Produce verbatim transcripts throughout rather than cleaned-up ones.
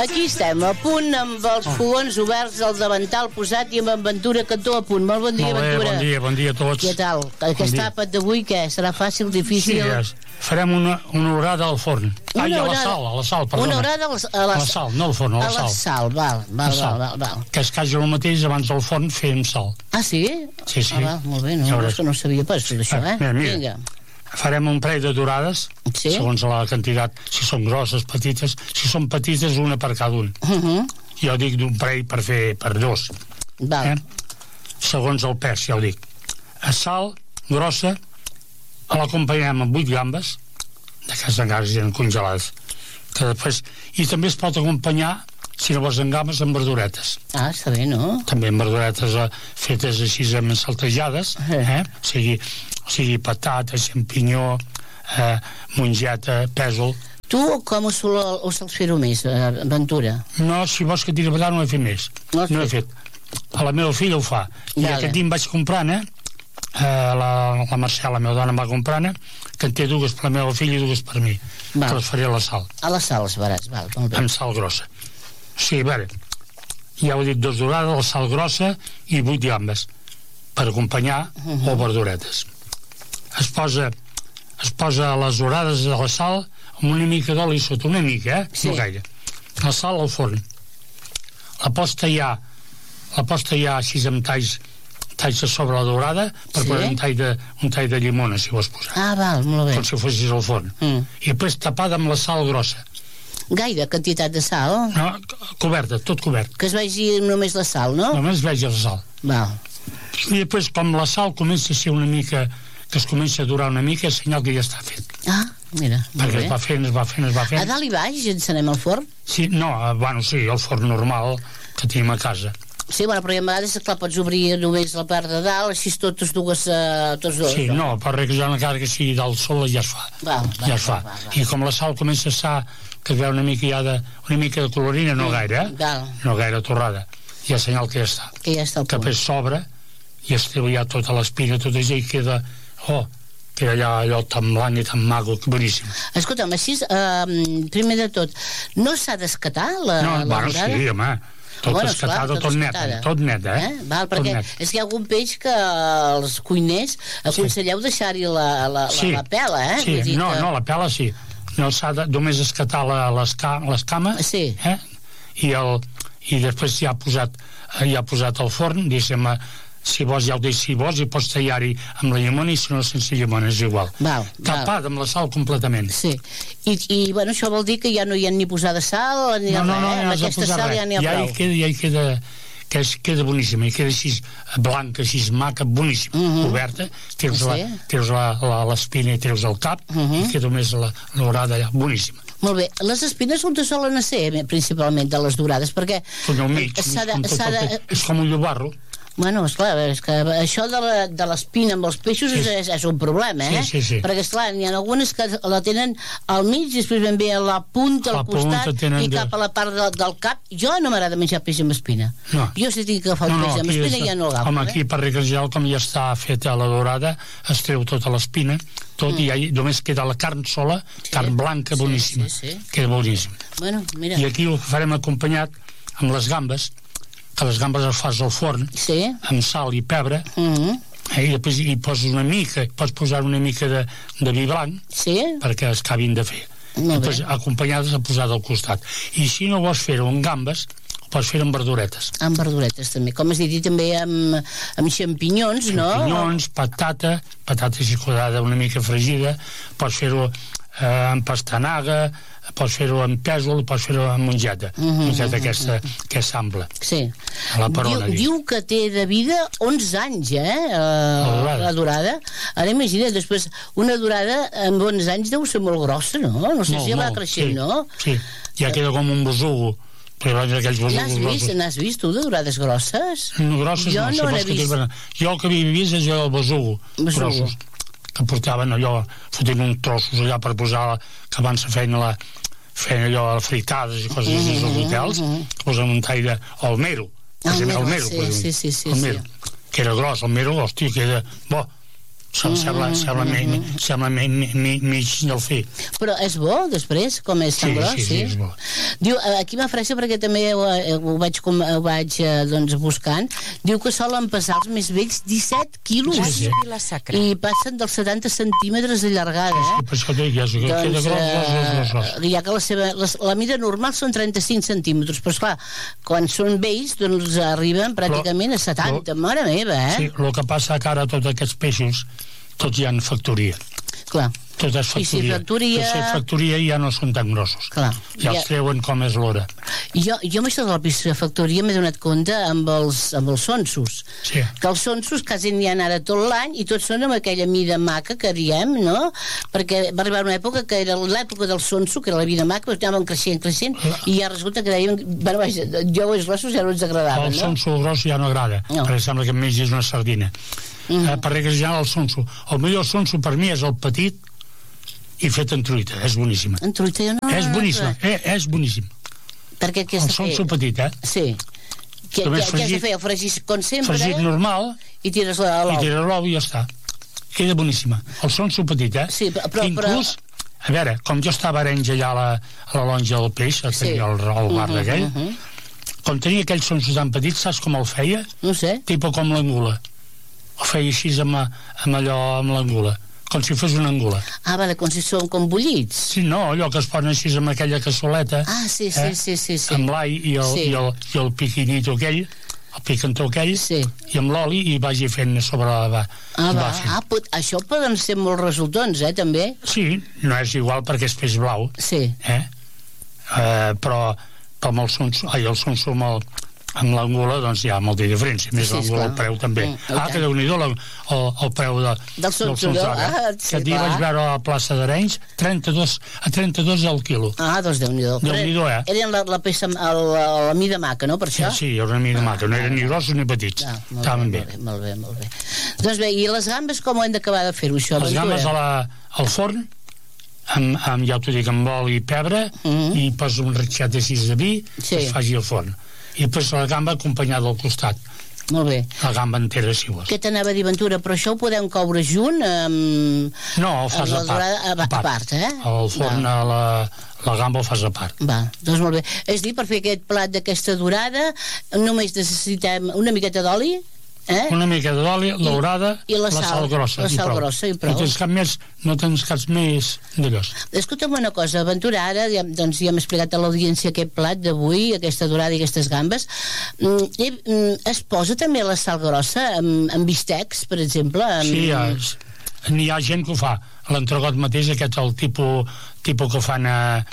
Aquí estem, a punt, amb els fogons oberts, el davantal posat i amb en Ventura Cantó a punt. Molt bon dia, Molt bé, Ventura. bon dia, bon dia a tots. Què tal? Aquest bon àpat d'avui, què? Serà fàcil, difícil? Sí, ja. Farem una, una orada al forn. Una Ai, a la orada- sal, a la sal, perdona. Una orada a la, a la, A la sal, no al forn, a la a la sal. sal, val, La val, sal. val, val, val. Que es caja el mateix, abans del forn fem sal. Ah, sí? Sí, sí. Ah, val, molt bé, no, Ja no, veuràs. és que no sabia pas tot això, Ah, eh? mira, mira. Vinga. Farem un parell de dorades, Sí. segons la quantitat, si són grosses, petites. Si són petites, una per cada un. Uh -huh. Jo dic d'un parell per fer per dos. Val. Eh? Segons el pes, ja ho dic. A sal grossa, l'acompanyem amb vuit gambes, d'aquestes encara eren congelades. Que després, i també es pot acompanyar, si no vols en gambes, amb verduretes. Ah, està bé, no? També amb verduretes eh, fetes així amb saltejades, eh? O sigui, o sigui patata, xampinyó, eh, mongeta, pèsol. Tu com ho, sol, ho sols fer-ho més, eh, Ventura? No, si vols que tiri petar no he fet més. No has No he fet? fet. A la meva filla ho fa. I Vale. aquest dia em vaig comprant, eh? eh la, la Mercè, la meva dona, em va comprant, eh? Que en té dues per la meva filla i dues per mi. Val. Que les faré a la sal, A les sals barats, val, molt bé. amb sal grossa. O sigui, a veure, ja ho he dit, dos dorades, la sal grossa i vuit gambes per acompanyar Uh -huh. o verduretes. Es posa, es posa a les dorades de la sal amb una mica d'oli sota, una mica, eh? Sí. No gaire. La sal al forn. La pots tallar, la pots tallar així amb talls, talls a sobre la dorada per Sí. posar un tall, de, un tall de llimona, si vols posar. Ah, val, molt bé. Com si fossis al forn. Mm. I després tapada amb la sal grossa. Gaire quantitat de sal? No, coberta, tot cobert. Que es vegi només la sal, no? Només veig la sal. Val. I després, com la sal comença a ser una mica, que es comença a durar una mica, és senyal que ja està fet. Ah, mira, molt Perquè bé. es va fent, es va fent, es va A fent. dalt i baix encenem el forn? Sí, no, eh, bueno, sí, el forn normal que tenim a casa. Sí, bueno, però hi ha vegades, clar, pots obrir només la part de dalt, així totes dues, uh, tots dos. Sí, no, per requisar encara que sigui del sol ja es fa. Val, val, ja es fa. val, val, val. I com la sal comença a estar, que es veu una mica ja de, una mica de colorina, no gaire, eh? Val. No gaire torrada. Ja és senyal que ja està. Que ja està al Que punt. després s'obre i es treu ja tota l'espina, tot això, i queda, oh, queda allà allò tan blanc i tan maco, que boníssim. Escolta'm, així, uh, primer de tot, no s'ha d'escatar la, No, la bueno, dorada? sí, home, tot Bueno, escatat, esclar, tot net, escatada. tot net, eh? eh? Val, Tot perquè net. és que hi ha algun peix que els cuiners aconselleu deixar-hi la, la, Sí. la, la pela, eh? Sí, Vull dir no, que... no, la pela sí. No s'ha de només escatar la, les, ca, les cames, Sí. eh? I, el, i després ja ha posat, eh, ja ha posat al forn, diguéssim, eh, si vols ja ho deixes, si vols, i pots tallar-hi amb la llimona, i si no sense llimona, és igual. Val, Tapat amb la sal completament. Sí, I, i bueno, això vol dir que ja no hi ha ni posada sal ni No, no, no, res, eh? no Amb has de aquesta posar sal res. ja n'hi ha Ja prou. hi queda, ja hi queda, que és, queda boníssima, i queda així blanca, així maca, boníssima, Mhm. oberta, treus, Sí. la, treus la, la, l'espina i treus el cap, Mhm. i queda més la, l'orada allà, boníssima. Molt bé, les espines on te solen ser, eh, principalment de les dorades, perquè Són al mig, s'ha és de, com, tot s'ha el de, peix. És com un llobarro. bueno, esclar, és que això de la- de l'espina amb els peixos Sí. és, és, és un problema, eh? Sí, sí, sí. Perquè, esclar, n'hi ha algunes que la tenen al mig i després ben bé a la punta, A al la punta costat tenen i de- cap a la part de, del cap. Jo no m'agrada menjar peix amb espina. No. Jo si tinc que agafar un peix amb aquí espina és- ja no l'agafo. Home, eh? aquí per regla general, com ja està feta la dorada, es treu tota l'espina, tot, Mm. i ja, només queda la carn sola, Sí. carn blanca, Sí, boníssima. sí, sí. Queda boníssim. Bueno, mira. I aquí ho farem acompanyat amb les gambes, que les gambes les fas al forn, Sí. amb sal i pebre, Mm eh, i després hi poses una mica, pots posar una mica de, de vi blanc, Sí? perquè es acabin de fer. Molt Després, bé. acompanyades a posar al costat. I si no vols fer-ho amb gambes, ho pots fer amb verduretes. Amb verduretes també, com has dit, i també amb, amb xampinyons, no? Champinyons, patata, patata així quadrada una mica fregida, pots fer-ho eh, amb pastanaga, pots fer-ho amb pèsol, pots fer-ho amb mongeta, Mhm, mongeta aquesta que és ampla. Sí. A la perona, diu, dic. diu que té de vida onze anys, eh? eh dorada. la dorada. Ara imagina't, després, una dorada amb onze anys deu ser molt grossa, no? No sé Molt, si va molt, creixent, sí, no? Sí, ja queda com un besugo, però abans aquells N'has besugos vist, grossos. n'has vist tu de dorades grosses? No, grosses Jo no, si no vols n'he que t'hi vist. venen. Jo el que havia vist és allò del besugo, Besugo. grossos, que portaven allò, fotent uns trossos allà per posar, que abans se feien la, feien allò, fritades i coses així als hotels, que posen un tall de... o el mero, El el mero, mero, sí, podem dir. sí, sí, sí, el sí. mero, que era gros, el mero, hòstia, que era bo, Se'm sembla, sembla, mi, sembla mi, mi, mi, mig del fi. Però és bo, després, com és tan Sí, gros? sí, sí, és bo. Diu, eh, aquí m'ha fressa perquè també ho, ho vaig, com, ho vaig eh, doncs, buscant. Diu que solen pesar els més vells disset quilos. Sí, sí. La sacra. I passen dels setanta centímetres de llargada, eh? Sí, per això dic, ja, que queda Doncs, gros, gros, gros, gros, gros. eh, ja que la, seva, la, la mida normal són trenta-cinc centímetres, però esclar, quan són vells doncs arriben pràcticament a setanta, però- mare meva, eh? Sí, el que passa que ara tots aquests peixos, tots hi ha factoria. Clar. Tot és I si factoria. factoria- Tot és factoria i ja no són tan grossos. Clar. Ja els Ja- treuen com és l'hora. Jo, jo amb això de la piscifactoria m'he donat compte amb els, amb els sonsos. Sí. Que els sonsos quasi n'hi ha ara tot l'any i tots són amb aquella mida maca que diem, no? Perquè va arribar una època que era l'època del sonso, que era la vida maca, però anaven creixent, creixent, i ja resulta que deien, bueno, vaja, jo els grossos ja no ens agradaven, El no? sonso gros ja no agrada, No. perquè sembla que enmig és una sardina. Mhm. Eh, per regla general, el sonso. El millor sonso per mi és el petit i fet en truita, és boníssima. En truita jo no... És boníssim, eh, és boníssim. Perquè què has El de fer? sonso petit, eh? Sí. Què, què, Només què has de fregit- fer? El fregis com sempre Fregit normal, i tires la, i l'ou. tira l'ou i ja està. Queda boníssima. El sonso petit, eh? Sí, però- però- Inclús, a veure, com jo estava a Arenys allà a la, a la lonja del peix, a Sí. tenir el, el bar Mhm, d'aquell, mhm. com tenia aquells sonsos tan petits, saps com el feia? No ho sé. Tipo com l'angula. Ho feia així amb, amb allò, amb l'angula, com si fos una angula. Ah, vale, com si són com bullits. Sí, no, allò que es posen així amb aquella cassoleta, Ah, sí, sí, Eh? sí, sí, sí. amb l'all i, el, Sí. i, el, i el piquinito aquell, el picantó aquell, Sí. i amb l'oli, i vagi fent sobre la... Va, Ah, va va. fent. Ah, pot, això poden ser molts resultons, eh, també? Sí, no és igual perquè és peix blau, Sí. eh? Eh, però, però amb el sonso, ai, el sonso amb el, amb l'angula, doncs hi ha molta diferència. Més Sí, l'angula, esclar. el preu també. Mm, i ah, tant. que déu-n'hi-do el, el, el preu de, Del sonso, no? eh? Ah, sí, Aquest dia clar. vaig veure a la plaça d'Arenys trenta-dos, a trenta-dos al quilo. Ah, doncs Déu-n'hi-do. Déu-n'hi-do, eh? Eren la, la peça, la, la, la mida maca, no, per Sí, això? sí, era una mica maca, no eren ni grossos ni petits. Ah, molt, Estaven bé, bé. molt bé, molt bé, molt bé. Doncs bé, i les gambes com ho hem d'acabar de fer-ho, això, Les Ventura? gambes a la, al forn, amb, amb, ja t'ho dic, amb oli i pebre, Mhm. i posa un ratxat així de vi, Sí. que es faci al forn. I després la gamba acompanyada al costat, Molt bé. la gamba entera, si vols. Què t'anava a dir, Ventura? Però això ho podem coure junt amb... No, ho fas amb la a part. dorada- a part, eh? Al forn, Va. a la, la gamba ho fas a part. Va, doncs molt bé. És a dir, per fer aquest plat d'aquesta dorada només necessitem una miqueta d'oli, eh? Una mica d'oli, l'aurada, i la la sal, sal grossa. la i sal prou. grossa i prou. No tens cap més, no tens cap més d'allòs. Escolta'm una cosa, Ventura, ara ja, doncs ja hem explicat a l'audiència aquest plat d'avui, aquesta dorada i aquestes gambes. Mm, i, mm, es posa també la sal grossa amb, amb bistecs, per exemple? Amb... Sí, ja, és- n'hi ha gent que ho fa. L'entregot mateix, aquest el tipus, tipus que fan a,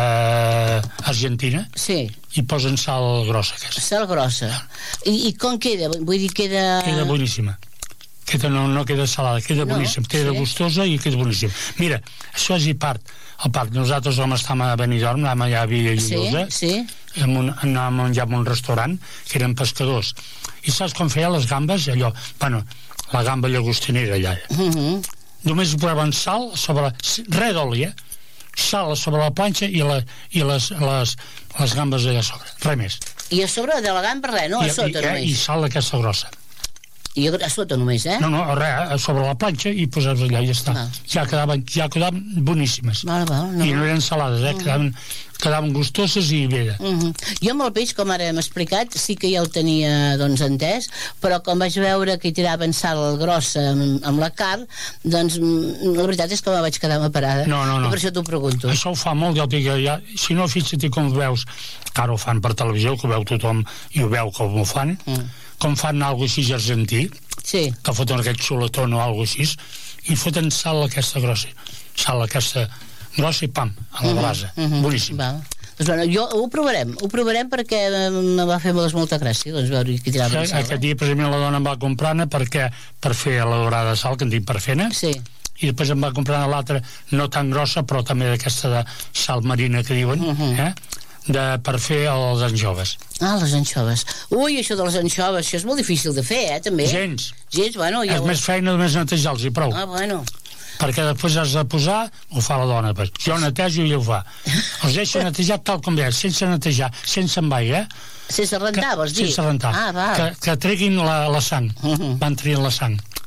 a Argentina, Sí, i posen sal grossa, aquesta. sal grossa. I, I com queda? Vull dir, queda... Queda boníssima. Queda, no, no queda salada, queda No, boníssima. Queda sí. gustosa i queda boníssima. Mira, això és i part. A part, nosaltres vam estar a Benidorm, anàvem allà a Villa Sí, Llosa, sí. en un, anàvem a menjar en un restaurant, que eren pescadors. I saps com feia les gambes? Allò, bueno, la gamba llagostinera allà. Mm -hmm. Només posaven sal sobre la... res d'oli, eh? Sal sobre la planxa i, la, i les, les, les gambes allà a sobre, res més. I a sobre de la gamba res, no? A I, sota i, eh, només. i sal aquesta grossa. I a sota només, eh? No, no, res, eh, sobre la planxa i posar-les allà i ja està. Val. Ja quedaven, ja quedaven boníssimes. Val, val, no. I no eren salades, eh? Quedaven, quedaven gustoses i bé. Uh -huh. Jo amb el peix, com ara hem explicat, sí que ja ho tenia doncs entès, però com vaig veure que hi tiraven sal grossa amb, amb la carn, doncs mm, la veritat és que me vaig quedar una parada. No, no, no. I per això t'ho pregunto. Això ho fa molt, ja ho dic, ja, si no fixa't com ho veus, que ara ho fan per televisió, que ho veu tothom i ho veu com ho fan, Mm. com fan alguna cosa així argentí, Sí, que foten aquest xuletón o alguna cosa així, i foten sal aquesta grossa, sal aquesta grossa i pam, a la brasa. uh -huh. Boníssim. Val. Doncs bueno, jo ho provarem, ho provarem perquè eh, me va fer molta, molta gràcia, doncs veure qui tirava Sí, sal. aquest Eh? dia, precisament, la dona em va comprar-ne perquè, per fer la dorada de sal, que en dic per fer-ne, Sí, i després em va comprar l'altra, no tan grossa, però també d'aquesta de sal marina que diuen, Uh -huh. eh? de, per fer els anjoves. ah, les anxoves. Ui, això de les anxoves, això és molt difícil de fer, eh, també. Gens. Gens, bueno, ja És ho... més feina només netejar-los i prou. Ah, bueno. Perquè després has de posar, ho fa la dona. Pues. Jo netejo i ella ho fa. Els deixo netejar tal com ve, sense netejar, sense amb aigua, eh? Sense rentar, vols dir? Sense rentar. Ah, va. Que, que treguin la, la sang. Uh -huh. Van traient la sang.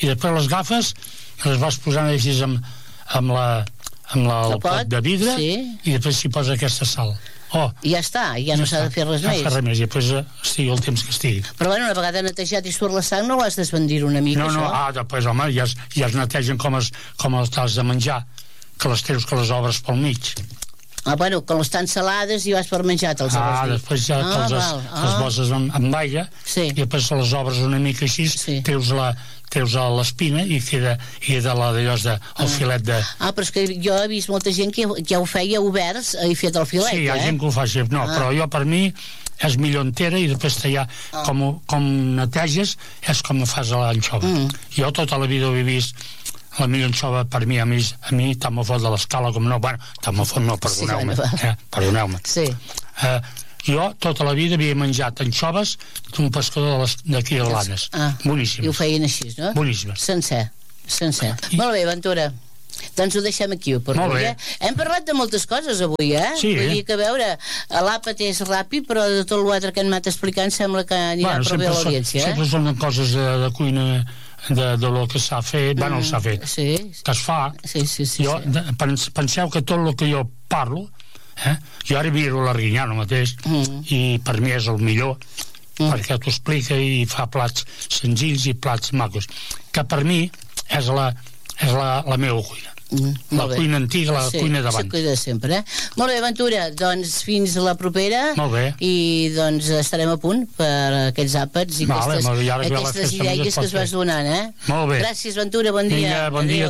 i després les agafes i les vas posant així amb, amb, la, amb la, el pot de vidre, sí. I després s'hi posa aquesta sal. Oh, I ja està, ja no s'ha de fer res no més. No res més, i després estigui el temps que estigui. Però bueno, una vegada netejat i surt la sang, no ho has d'esbandir una mica, no, no, això? ah, després, home, ja es, ja es netegen com, es, com els tals de menjar, que les treus que les obres pel mig. Ah, bueno, quan estan salades i vas per menjar, te'ls ah, després ja ah, te'ls val, ah. les boses amb, amb aigua, sí. I després les obres una mica així, sí. treus la treus l'espina i queda, i queda la d'allò de, el ah. filet de... Ah, però és que jo he vist molta gent que ja ho feia oberts i fet el filet, sí, hi ha eh? gent que ho fa així, no, ah. però jo per mi és millor entera i després ja, ah. com, com neteges és com fas a l'anxova. Mm. Jo tota la vida ho he vist. La millor anxova per mi, a mi, a mi tant me fot de l'escala com no, bueno, tant me fot no, perdoneu-me, sí, bueno, eh, perdoneu-me. Sí. Eh, jo tota la vida havia menjat anxoves d'un pescador d'aquí de Blanes. Ah. Boníssimes. I ho feien així, no? Boníssimes. Sencer, sencer. I... Molt bé, Ventura. Doncs ho deixem aquí, per avui, eh? Hem parlat de moltes coses avui, eh? Sí, Vull eh? dir que, a veure, l'àpat és ràpid, però de tot l'altre que hem anat explicant sembla que anirà bueno, prou bé l'audiència, eh? Sempre són coses de, de cuina de, de lo que s'ha fet, mm, bueno, s'ha fet, sí. que es fa. Sí, sí, sí. Jo, sí. De, penseu que tot el que jo parlo, eh? Jo ara miro l'Arguinyano mateix, mm. i per mi és el millor, mm. perquè t'ho explica i fa plats senzills i plats macos, que per mi és la, és la, la meva cuina. Mm, la cuina antiga, la sí, cuina d'abans. Sí, cuina de sempre, eh? Molt bé, Ventura, doncs fins a la propera. Molt bé. I doncs estarem a punt per aquests àpats i vale, aquestes, molt bé, aquestes idees que es vas donant, eh? Molt bé. Gràcies, Ventura, bon dia. Vinga, bon dia.